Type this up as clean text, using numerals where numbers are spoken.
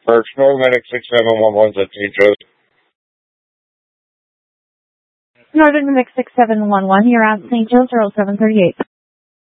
First, Northern Medic 6711 at St. Joe's. Northern Medic 6711, you're at St. Joe's or 0738.